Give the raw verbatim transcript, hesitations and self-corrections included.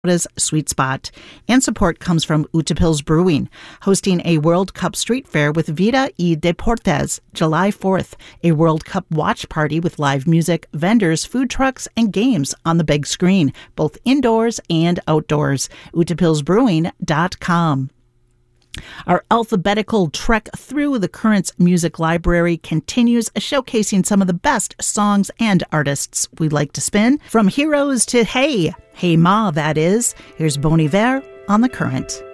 sweet spot. And support comes from Utepils Brewing, hosting a World Cup street fair with Vida y Deportes July fourth, a World Cup watch party with live music, vendors, food trucks, and games on the big screen, both indoors and outdoors. utepils brewing dot com. Our alphabetical trek through the Currents Music Library continues, showcasing some of the best songs and artists we'd like to spin. From heroes to hey, hey ma, that is. Here's Bon Iver on The Current.